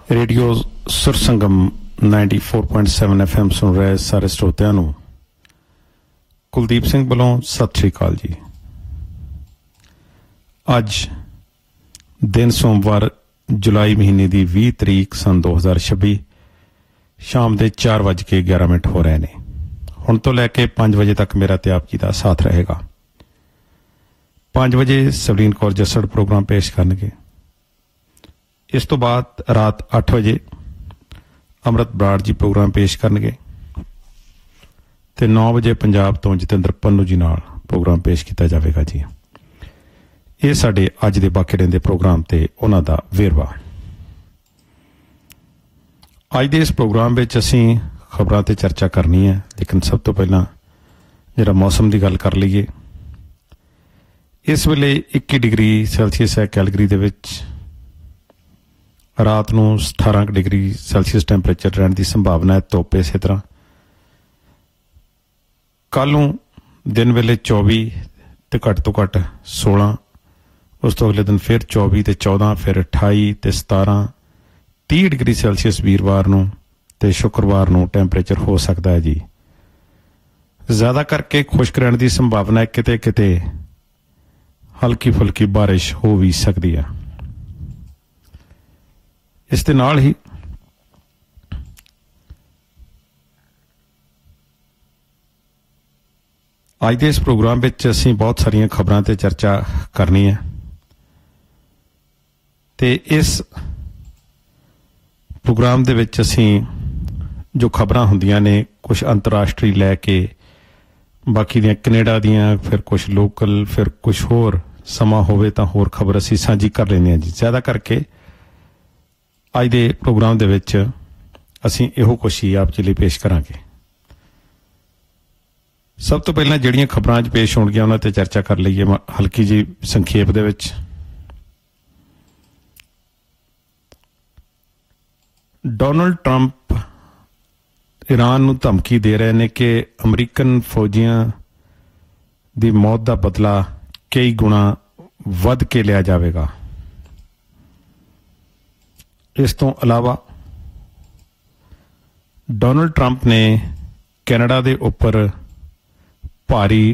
Radio सुर संगम 94.7 FM सुन रहे सारे श्रोतिਆਂ ਨੂੰ ਕੁਲਦੀਪ ਸਿੰਘ ਵੱਲੋਂ ਸਤਿ ਸ਼੍ਰੀ ਅਕਾਲ ਜੀ। ਅੱਜ ਦਿਨ ਸੋਮਵਾਰ ਜੁਲਾਈ ਮਹੀਨੇ ਦੀ 20 ਤਰੀਕ ਸਨ 2026 ਸ਼ਾਮ ਦੇ 4:11 ਹੋ ਰਹੇ ਨੇ। ਹੁਣ ਤੋਂ ਲੈ ਕੇ 5 ਵਜੇ ਤੱਕ ਮੇਰਾ ਤੇ ਆਪ ਜੀ ਦਾ ਸਾਥ ਰਹੇਗਾ। 5 ਵਜੇ ਸਵਲੀਨ ਕੌਰ ਜੱਸੜ ਪ੍ਰੋਗਰਾਮ ਪੇਸ਼ ਕਰਨਗੇ। ਇਸ ਤੋਂ ਬਾਅਦ ਰਾਤ 8 ਵਜੇ ਅੰਮ੍ਰਿਤ ਬਰਾੜ ਜੀ ਪ੍ਰੋਗਰਾਮ ਪੇਸ਼ ਕਰਨਗੇ ਤੇ 9 ਵਜੇ ਪੰਜਾਬ ਤੋਂ ਜਤਿੰਦਰ ਪੰਨੂ ਜੀ ਨਾਲ ਪ੍ਰੋਗਰਾਮ ਪੇਸ਼ ਕੀਤਾ ਜਾਵੇਗਾ ਜੀ। ਇਹ ਸਾਡੇ ਅੱਜ ਦੇ ਬਾਕੀ ਦੇ ਪ੍ਰੋਗਰਾਮ ਤੇ ਉਹਨਾਂ ਦਾ ਵੇਰਵਾ। ਅੱਜ ਦੇ ਇਸ ਪ੍ਰੋਗਰਾਮ ਵਿੱਚ ਅਸੀਂ ਖਬਰਾਂ ਤੇ ਚਰਚਾ ਕਰਨੀ ਹੈ, ਲੇਕਿਨ ਸਭ ਤੋਂ ਪਹਿਲਾਂ ਜਿਹੜਾ ਮੌਸਮ ਦੀ ਗੱਲ ਕਰ ਲਈਏ। ਇਸ ਵੇਲੇ 21 ਡਿਗਰੀ ਸੈਲਸੀਅਸ ਹੈ ਕੈਲਗਰੀ ਦੇ ਵਿੱਚ। ਰਾਤ ਨੂੰ 18 ਡਿਗਰੀ ਸੈਲਸੀਅਸ ਟੈਂਪਰੇਚਰ ਰਹਿਣ ਦੀ ਸੰਭਾਵਨਾ ਹੈ। ਧੁੱਪ ਇਸੇ ਤਰ੍ਹਾਂ। ਕੱਲ੍ਹ ਨੂੰ ਦਿਨ ਵੇਲੇ 24 ਤੇ ਘੱਟ ਤੋਂ ਘੱਟ 16, ਉਸ ਤੋਂ ਅਗਲੇ ਦਿਨ ਫਿਰ 24 ਤੇ 14, ਫਿਰ 28 ਤੇ 17, 30 ਡਿਗਰੀ ਸੈਲਸੀਅਸ ਵੀਰਵਾਰ ਨੂੰ ਤੇ ਸ਼ੁੱਕਰਵਾਰ ਨੂੰ ਟੈਂਪਰੇਚਰ ਹੋ ਸਕਦਾ ਹੈ ਜੀ। ਜ਼ਿਆਦਾ ਕਰਕੇ ਖੁਸ਼ਕ ਰਹਿਣ ਦੀ ਸੰਭਾਵਨਾ ਹੈ। ਕਿਤੇ ਕਿਤੇ ਹਲਕੀ ਫੁਲਕੀ ਬਾਰਿਸ਼ ਹੋ ਵੀ ਸਕਦੀ ਹੈ। ਇਸ ਦੇ ਨਾਲ ਹੀ ਅੱਜ ਦੇ ਇਸ ਪ੍ਰੋਗਰਾਮ ਵਿੱਚ ਅਸੀਂ ਬਹੁਤ ਸਾਰੀਆਂ ਖਬਰਾਂ ਤੇ ਚਰਚਾ ਕਰਨੀ ਹੈ ਤੇ ਇਸ ਪ੍ਰੋਗਰਾਮ ਦੇ ਵਿੱਚ ਅਸੀਂ ਜੋ ਖਬਰਾਂ ਹੁੰਦੀਆਂ ਨੇ ਕੁਝ ਅੰਤਰਰਾਸ਼ਟਰੀ ਲੈ ਕੇ, ਬਾਕੀ ਦੀਆਂ ਕੈਨੇਡਾ ਦੀਆਂ, ਫਿਰ ਕੁਝ ਲੋਕਲ, ਫਿਰ ਕੁਝ ਹੋਰ ਸਮਾਂ ਹੋਵੇ ਤਾਂ ਹੋਰ ਖਬਰ ਅਸੀਂ ਸਾਂਝੀ ਕਰ ਲੈਂਦੇ ਹਾਂ ਜੀ। ਜ਼ਿਆਦਾ ਕਰਕੇ ਅੱਜ ਦੇ ਪ੍ਰੋਗਰਾਮ ਦੇ ਵਿੱਚ ਅਸੀਂ ਇਹੋ ਕੁਛ ਹੀ ਆਪ ਜੀ ਲਈ ਪੇਸ਼ ਕਰਾਂਗੇ। ਸਭ ਤੋਂ ਪਹਿਲਾਂ ਜਿਹੜੀਆਂ ਖਬਰਾਂ ਅੱਜ ਪੇਸ਼ ਹੋਣਗੀਆਂ ਉਹਨਾਂ ਤੇ ਚਰਚਾ ਕਰ ਲਈਏ ਹਲਕੀ ਜੀ ਸੰਖੇਪ ਦੇ ਵਿੱਚ। ਡੋਨਲਡ ਟਰੰਪ ਈਰਾਨ ਨੂੰ ਧਮਕੀ ਦੇ ਰਹੇ ਨੇ ਕਿ ਅਮਰੀਕਨ ਫੌਜੀਆਂ ਦੀ ਮੌਤ ਦਾ ਬਦਲਾ ਕਈ ਗੁਣਾ ਵੱਧ ਕੇ ਲਿਆ ਜਾਵੇਗਾ। ਇਸ ਤੋਂ ਇਲਾਵਾ ਡੋਨਲਡ ਟਰੰਪ ਨੇ ਕੈਨੇਡਾ ਦੇ ਉੱਪਰ ਭਾਰੀ